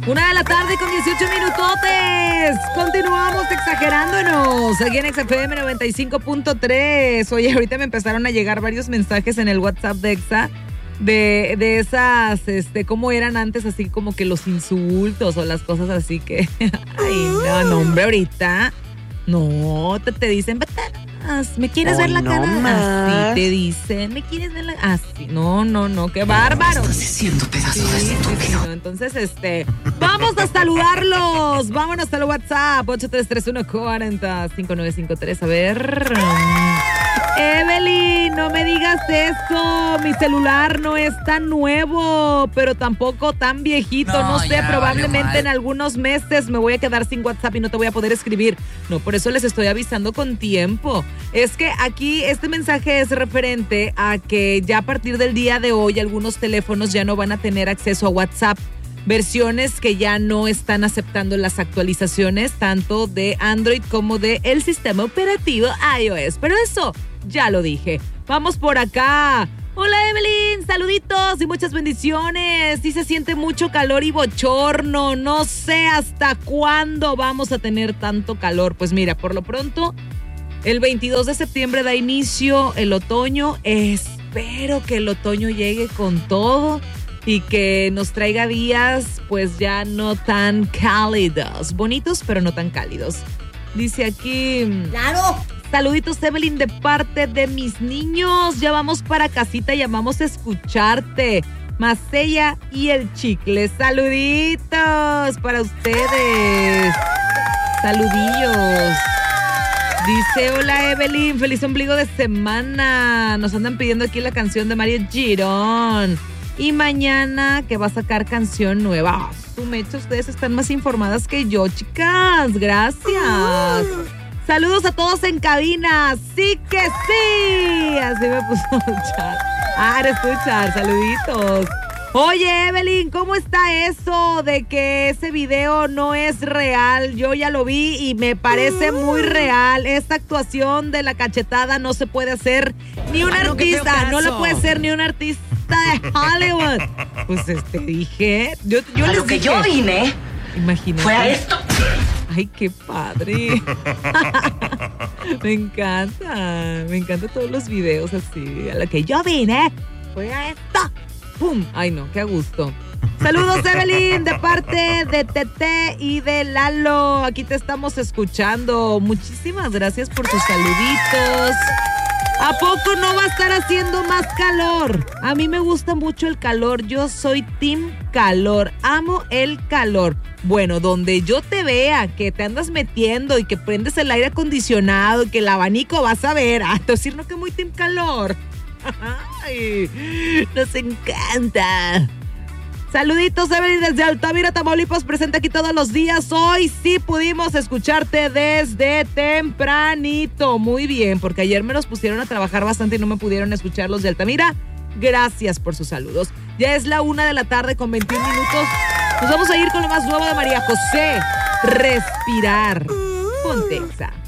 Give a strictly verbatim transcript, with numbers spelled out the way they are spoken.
Una de la tarde con dieciocho minutotes. Continuamos exagerándonos aquí en X F M noventa y cinco punto tres. Oye, ahorita me empezaron a llegar varios mensajes en el WhatsApp de Exa de, de esas, este, cómo eran antes, así como que los insultos o las cosas así que... Ay, no, no, hombre, ahorita... No, te, te dicen, ¿me quieres oh, ver la no cara? más. Así te dicen, ¿me quieres ver la cara? Así, no, no, no, qué bárbaro. Estás diciendo pedazo Sí, de sí, estúpido. sí, no. Entonces, este, vamos a saludarlos. Vámonos al WhatsApp, ocho tres tres uno, cuatro cero, cinco nueve cinco tres. A ver. Evelyn, no me digas eso. Mi celular no es tan nuevo, pero tampoco tan viejito. No, No, sé, ya, probablemente vale, en algunos meses me voy a quedar sin WhatsApp y no te voy a poder escribir. No, por eso les estoy avisando con tiempo. Es que aquí este mensaje es referente a que ya a partir del día de hoy algunos teléfonos ya no van a tener acceso a WhatsApp. Versiones que ya no están aceptando las actualizaciones tanto de Android como de el sistema operativo iOS. Pero eso ya lo dije. Vamos por acá. Hola Evelyn, saluditos y muchas bendiciones. Sí se siente mucho calor y bochorno. No sé hasta cuándo vamos a tener tanto calor. Pues mira, por lo pronto, el veintidós de septiembre da inicio el otoño. Espero que el otoño llegue con todo y que nos traiga días pues ya no tan cálidos. Bonitos, pero no tan cálidos. Dice aquí... ¡Claro! Saluditos, Evelyn, de parte de mis niños. Ya vamos para casita y vamos a escucharte. Macella y el chicle. Saluditos para ustedes. Saludillos. Dice, hola Evelyn, feliz ombligo de semana. Nos andan pidiendo aquí la canción de Mario Girón. Y mañana que va a sacar canción nueva. Tú, Mecho, ustedes están más informadas que yo, chicas. Gracias. Saludos a todos en cabina. Sí que sí. Así me puso Char. Ah, eres tú, Char. Saluditos. Oye, Evelyn, ¿cómo está eso de que ese video no es real? Yo ya lo vi y me parece muy real. Esta actuación de la cachetada no se puede hacer ni un Ay, no, qué feo artista. No lo caso. puede hacer ni un artista de Hollywood. Pues este, dije... Yo, yo A les lo que dije, yo vine imagínate. fue a esto. Ay, qué padre. Me encanta. Me encantan todos los videos así. A lo que yo vine fue a esto. ¡Pum! Ay, no, qué a gusto. Saludos, Evelyn, de parte de Tete y de Lalo. Aquí te estamos escuchando. Muchísimas gracias por tus saluditos. ¿A poco no va a estar haciendo más calor? A mí me gusta mucho el calor. Yo soy team calor. Amo el calor. Bueno, donde yo te vea que te andas metiendo y que prendes el aire acondicionado y que el abanico, vas a ver. Ah, te decir, no, que muy team calor. Ay, nos encanta. Saluditos, Evelyn, desde Altamira, Tamaulipas, presente aquí todos los días. Hoy sí pudimos escucharte desde tempranito. Muy bien, porque ayer me los pusieron a trabajar bastante y no me pudieron escuchar los de Altamira. Gracias por sus saludos. Ya es la una de la tarde con veintiún minutos. Nos vamos a ir con lo más nuevo de María José. Respirar. Ponte Exa.